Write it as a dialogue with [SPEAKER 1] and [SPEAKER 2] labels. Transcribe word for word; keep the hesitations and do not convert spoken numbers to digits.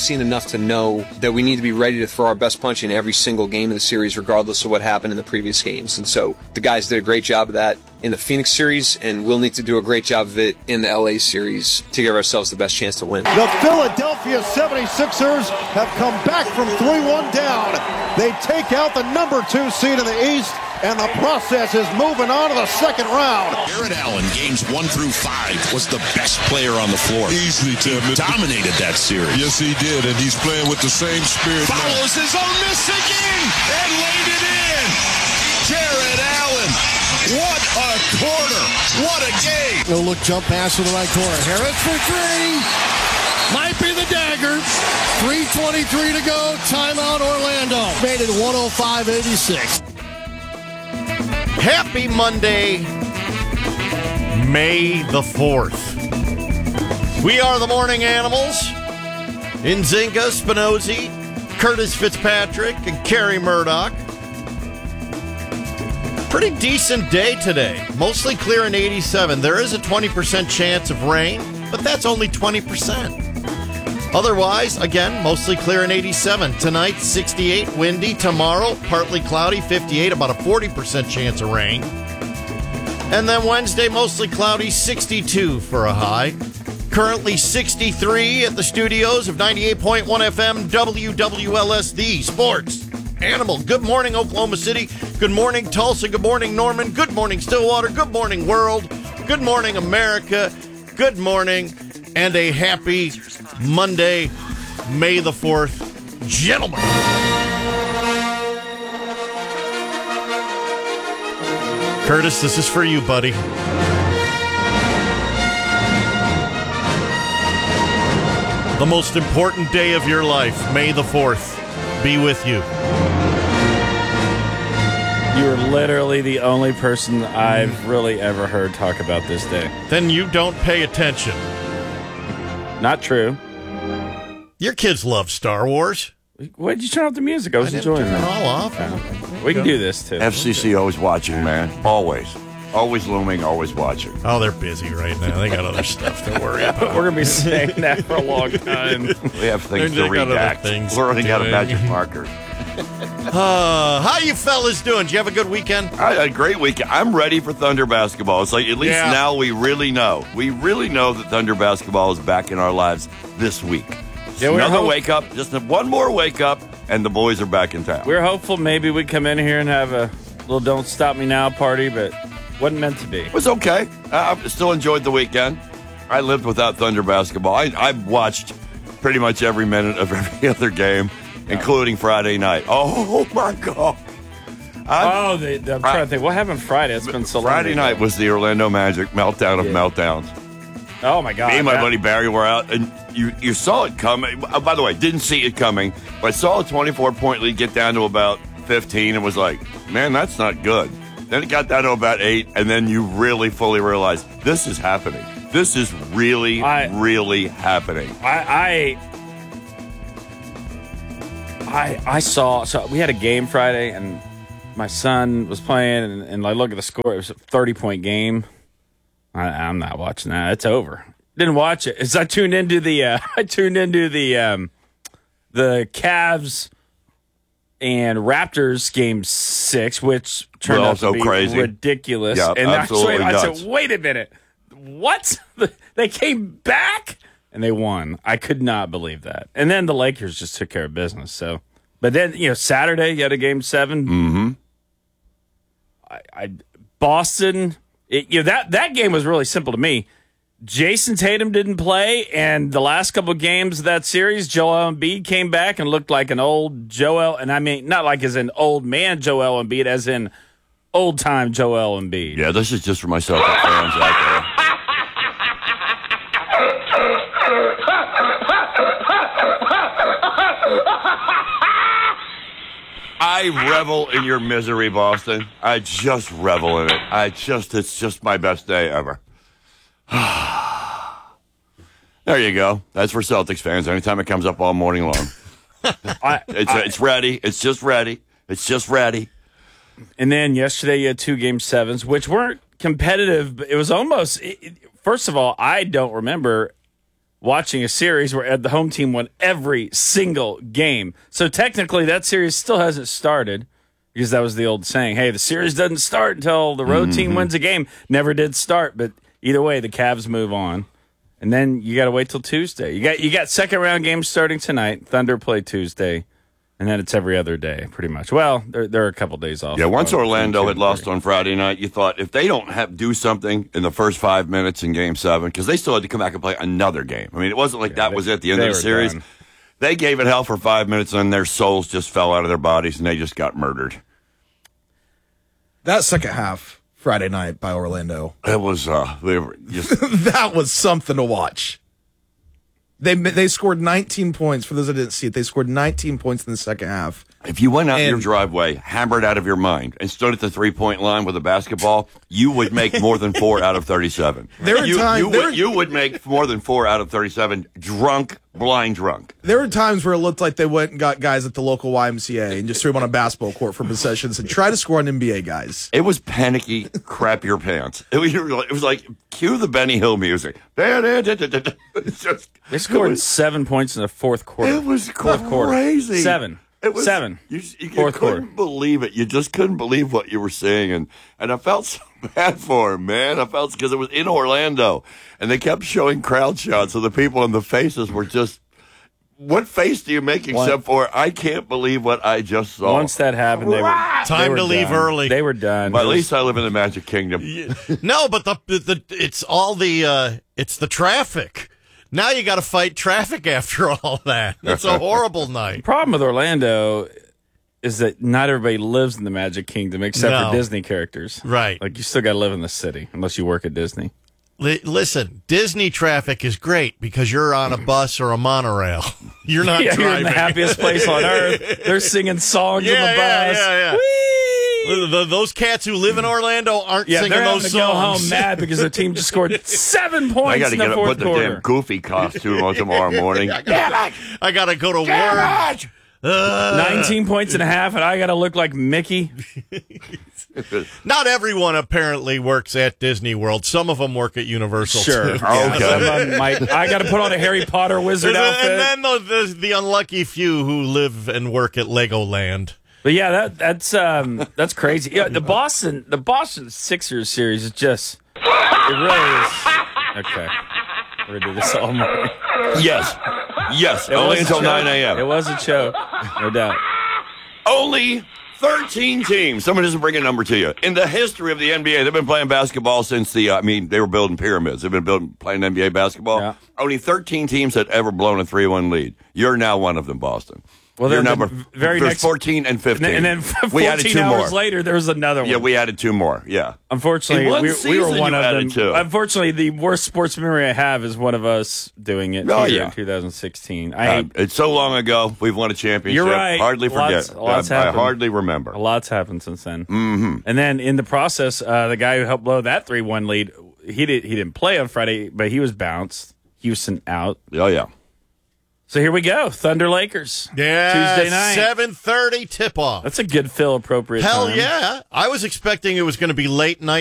[SPEAKER 1] seen enough to know that we need to be ready to throw our best punch in every single game of the series, regardless of what happened in the previous games. And so the guys did a great job of that in the Phoenix series, and we'll need to do a great job of it in the L A series to give ourselves the best chance to win.
[SPEAKER 2] The Philadelphia seventy-sixers have come back from three one down. They take out the number two seed in the East, and the process is moving on to the second round.
[SPEAKER 3] Jarrett Allen, games one through five, was the best player on the floor.
[SPEAKER 4] Easily, Tim.
[SPEAKER 3] He dominated that series.
[SPEAKER 4] Yes, he did, and he's playing with the same spirit.
[SPEAKER 3] Follows
[SPEAKER 4] now.
[SPEAKER 3] his own miss again, and laid it in. Jarrett Allen, what a quarter. What a game.
[SPEAKER 5] No look jump pass to the right corner. Harris for three. Might be the dagger. three twenty-three to go. Timeout Orlando. Made it one oh five eighty-six.
[SPEAKER 6] Happy Monday, May the fourth. We are the Morning Animals. Nzinga, Spinozzi, Curtis Fitzpatrick, and Kerry Murdoch. Pretty decent day today. Mostly clear and eighty-seven. There is a twenty percent chance of rain, but that's only twenty percent. Otherwise, again, mostly clear and eighty-seven. Tonight, sixty-eight, windy. Tomorrow, partly cloudy, fifty-eight, about a forty percent chance of rain. And then Wednesday, mostly cloudy, sixty-two for a high. Currently sixty-three at the studios of ninety-eight point one F M, W W L S, the Sports Animal. Good morning, Oklahoma City. Good morning, Tulsa. Good morning, Norman. Good morning, Stillwater. Good morning, world. Good morning, America. Good morning, and a happy Monday, May the fourth. Gentlemen. Curtis, this is for you, buddy. The most important day of your life, May the fourth, be with you.
[SPEAKER 7] You're literally the only person I've really ever heard talk about this day.
[SPEAKER 6] Then you don't pay attention.
[SPEAKER 7] Not true.
[SPEAKER 6] Your kids love Star Wars.
[SPEAKER 7] Why did you turn off the music? I was
[SPEAKER 6] I
[SPEAKER 7] enjoying
[SPEAKER 6] turn
[SPEAKER 7] that.
[SPEAKER 6] it all off.
[SPEAKER 7] Oh. We can do this, too.
[SPEAKER 8] F C C always watching, man. Always. Always looming, always watching.
[SPEAKER 6] Oh, they're busy right now. They got other stuff to worry about.
[SPEAKER 7] We're going to be saying that for a long time.
[SPEAKER 8] We have things
[SPEAKER 6] They
[SPEAKER 8] to
[SPEAKER 6] got other
[SPEAKER 8] redact.
[SPEAKER 6] things
[SPEAKER 8] We're running
[SPEAKER 6] to
[SPEAKER 8] out of
[SPEAKER 6] do.
[SPEAKER 8] magic markers.
[SPEAKER 6] Uh, how you fellas doing? Did you have a good weekend?
[SPEAKER 8] I had a great weekend. I'm ready for Thunder basketball. It's like, at least
[SPEAKER 6] Yeah.
[SPEAKER 8] now we really know. We really know that Thunder basketball is back in our lives this week.
[SPEAKER 7] Yeah, we're
[SPEAKER 8] Another
[SPEAKER 7] hope-
[SPEAKER 8] wake up, just one more wake up, and the boys are back in town.
[SPEAKER 7] We're hopeful maybe we come in here and have a little Don't Stop Me Now party, but wasn't meant to be.
[SPEAKER 8] It was okay. I I still enjoyed the weekend. I lived without Thunder basketball. I, I watched pretty much every minute of every other game, including Friday night. Oh, my God. I'm,
[SPEAKER 7] Oh, they, I'm trying to think. What happened Friday? It's been so long.
[SPEAKER 8] Friday night was the Orlando Magic meltdown of
[SPEAKER 7] Yeah.
[SPEAKER 8] meltdowns.
[SPEAKER 7] Oh, my God.
[SPEAKER 8] Me and my
[SPEAKER 7] that-
[SPEAKER 8] buddy Barry were out, and you, you saw it coming. Oh, by the way, didn't see it coming, but I saw a twenty-four point lead get down to about fifteen and was like, man, that's not good. Then it got down to about eight, and then you really fully realize this is happening. This is really,
[SPEAKER 7] I-
[SPEAKER 8] really happening.
[SPEAKER 7] I, I, I, I saw. So we had a game Friday, and my son was playing, and, and I look at the score. It was a thirty-point game. I, I'm not watching that. It's over. Didn't watch it. As I tuned into the, uh, I tuned into the, um, the Cavs and Raptors game six, which turned
[SPEAKER 8] Well,
[SPEAKER 7] out to
[SPEAKER 8] so
[SPEAKER 7] be
[SPEAKER 8] crazy.
[SPEAKER 7] ridiculous.
[SPEAKER 8] Yeah,
[SPEAKER 7] and
[SPEAKER 8] absolutely
[SPEAKER 7] I,
[SPEAKER 8] nuts.
[SPEAKER 7] said, wait a minute, what? They came back and they won. I could not believe that. And then the Lakers just took care of business. So, but then you know, Saturday you had a game seven.
[SPEAKER 8] Mm-hmm.
[SPEAKER 7] I, I Boston. It, you know that that game was really simple to me. Jason Tatum didn't play, and the last couple of games of that series, Joel Embiid came back and looked like an old Joel, and I mean not like as an old man Joel Embiid, as in old time Joel Embiid.
[SPEAKER 8] Yeah, this is just for my Celtic fans out there. I revel in your misery, Boston. I just revel in it. I just, it's just my best day ever. There you go. That's for Celtics fans. Anytime it comes up all morning long.
[SPEAKER 7] I,
[SPEAKER 8] It's,
[SPEAKER 7] I,
[SPEAKER 8] it's ready. It's just ready. It's just ready.
[SPEAKER 7] and then yesterday you had two game sevens, which weren't competitive, but it was almost. It, it- first of all, I don't remember watching a series where the home team won every single game. So technically that series still hasn't started because that was the old saying, hey, the series doesn't start until the road mm-hmm. team wins a game. Never did start, but either way, the Cavs move on. And then you got to wait till Tuesday. You got you got second round games starting tonight. Thunder play Tuesday. And then it's every other day, pretty much. Well, there, there are a couple days off.
[SPEAKER 8] Yeah, once Orlando had lost on Friday night, you thought if they don't have do something in the first five minutes in Game Seven, because they still had to come back and play another game. I mean, it wasn't like yeah, that they, was at the end of the series. Done. They gave it hell for five minutes, and their souls just fell out of their bodies, and they just got murdered.
[SPEAKER 9] That second half Friday night by Orlando,
[SPEAKER 8] it was uh, they were just
[SPEAKER 9] that was something to watch. They they scored nineteen points. For those that didn't see it, they scored nineteen points in the second half.
[SPEAKER 8] If you went out in your driveway, hammered out of your mind, and stood at the three-point line with a basketball, you would make more than four out of thirty-seven.
[SPEAKER 9] There were
[SPEAKER 8] you,
[SPEAKER 9] times
[SPEAKER 8] you,
[SPEAKER 9] there
[SPEAKER 8] would,
[SPEAKER 9] were,
[SPEAKER 8] you would make more than four out of thirty-seven drunk, blind drunk.
[SPEAKER 9] There were times where it looked like they went and got guys at the local Y M C A and just threw them on a basketball court for possessions and tried to score on N B A guys.
[SPEAKER 8] It was panicky, crap your pants. It was, it was like, cue the Benny Hill music. It's just,
[SPEAKER 7] they scored
[SPEAKER 8] was,
[SPEAKER 7] seven points in the fourth quarter.
[SPEAKER 8] It was
[SPEAKER 7] fourth
[SPEAKER 8] crazy.
[SPEAKER 7] Quarter. Seven.
[SPEAKER 8] It was
[SPEAKER 7] seven.
[SPEAKER 8] You, you,
[SPEAKER 7] Fourth
[SPEAKER 8] you couldn't
[SPEAKER 7] quarter.
[SPEAKER 8] believe it. You just couldn't believe what you were seeing, and and I felt so bad for him, man. I felt because it was in Orlando, and they kept showing crowd shots of the people, and the faces were just. What face do you make except One, for I can't believe what I just saw?
[SPEAKER 7] Once that happened, they were
[SPEAKER 6] time
[SPEAKER 7] they were
[SPEAKER 6] to leave
[SPEAKER 7] done.
[SPEAKER 6] early.
[SPEAKER 7] They were done.
[SPEAKER 8] But at least I live in the Magic Kingdom.
[SPEAKER 6] No, but the, the, the it's all the uh, it's the traffic. Now you got to fight traffic after all that. It's a horrible night.
[SPEAKER 7] The problem with Orlando is that not everybody lives in the Magic Kingdom except
[SPEAKER 6] No.
[SPEAKER 7] for Disney characters.
[SPEAKER 6] Right.
[SPEAKER 7] Like, you still got to live in the city unless you work at Disney.
[SPEAKER 6] L- listen, Disney traffic is great because you're on a bus or a monorail. You're not
[SPEAKER 7] yeah,
[SPEAKER 6] driving.
[SPEAKER 7] You're in the happiest place on earth. They're singing songs
[SPEAKER 6] yeah,
[SPEAKER 7] on the
[SPEAKER 6] yeah,
[SPEAKER 7] bus.
[SPEAKER 6] Yeah, yeah.
[SPEAKER 7] Whee!
[SPEAKER 6] The, the, those cats who live in Orlando aren't
[SPEAKER 7] yeah,
[SPEAKER 6] singing
[SPEAKER 7] they're
[SPEAKER 6] those
[SPEAKER 7] having to go
[SPEAKER 6] songs.
[SPEAKER 7] home mad because their team just scored seven points
[SPEAKER 8] I got to
[SPEAKER 7] in the
[SPEAKER 8] get up,
[SPEAKER 7] fourth
[SPEAKER 8] put the
[SPEAKER 7] quarter.
[SPEAKER 8] damn goofy costume on tomorrow morning.
[SPEAKER 6] I got I got to go to work. Uh,
[SPEAKER 7] nineteen points and a half, and I got to look like Mickey.
[SPEAKER 6] Not everyone apparently works at Disney World. Some of them work at Universal.
[SPEAKER 7] Sure.
[SPEAKER 6] Too.
[SPEAKER 8] Okay.
[SPEAKER 7] Some of them might- I got to put on a Harry Potter wizard
[SPEAKER 6] and
[SPEAKER 7] outfit.
[SPEAKER 6] then the, the, the unlucky few who live and work at Legoland.
[SPEAKER 7] But yeah, that that's um that's crazy. Yeah, the Boston the Boston Sixers series is just it really is. Okay, we're gonna do this all morning.
[SPEAKER 8] Yes. Yes.
[SPEAKER 7] It
[SPEAKER 8] Only
[SPEAKER 7] was a
[SPEAKER 8] until
[SPEAKER 7] choke.
[SPEAKER 8] nine a.m.
[SPEAKER 7] It was a choke, no doubt.
[SPEAKER 8] Only thirteen teams. Someone doesn't bring a number to you. In the history of the N B A, they've been playing basketball since the, uh, I mean, they were building pyramids. They've been building, playing N B A basketball.
[SPEAKER 7] Yeah.
[SPEAKER 8] Only thirteen teams had ever blown a three one lead. You're now one of them, Boston.
[SPEAKER 7] Well,
[SPEAKER 8] You're
[SPEAKER 7] then
[SPEAKER 8] number
[SPEAKER 7] the very
[SPEAKER 8] there's
[SPEAKER 7] next
[SPEAKER 8] fourteen and fifteen.
[SPEAKER 7] And then fourteen
[SPEAKER 8] we added two
[SPEAKER 7] hours
[SPEAKER 8] more.
[SPEAKER 7] later, there was another one.
[SPEAKER 8] Yeah, we added two more. Yeah.
[SPEAKER 7] Unfortunately,
[SPEAKER 8] In one
[SPEAKER 7] we, we were
[SPEAKER 8] season,
[SPEAKER 7] one
[SPEAKER 8] you
[SPEAKER 7] of
[SPEAKER 8] added
[SPEAKER 7] them.
[SPEAKER 8] two.
[SPEAKER 7] Unfortunately, the worst sports memory I have is one of us doing it
[SPEAKER 8] Oh,
[SPEAKER 7] here
[SPEAKER 8] yeah.
[SPEAKER 7] in two thousand sixteen. I
[SPEAKER 8] Uh,
[SPEAKER 7] hate,
[SPEAKER 8] it's so long ago. We've won a championship.
[SPEAKER 7] You're right.
[SPEAKER 8] Hardly forget.
[SPEAKER 7] Lots- lots
[SPEAKER 8] I, I
[SPEAKER 7] happened.
[SPEAKER 8] hardly remember.
[SPEAKER 7] a lot's happened since then. Mm-hmm. And then in the process, uh, the guy who helped blow that three one lead, he did he didn't play on Friday, but he was bounced. Houston out.
[SPEAKER 8] Oh, yeah.
[SPEAKER 7] So here we go. Thunder Lakers.
[SPEAKER 6] Yeah,
[SPEAKER 7] Tuesday night.
[SPEAKER 6] seven thirty tip-off.
[SPEAKER 7] That's a good Phil appropriate
[SPEAKER 6] Hell
[SPEAKER 7] time.
[SPEAKER 6] yeah. I was expecting it was going to be late night.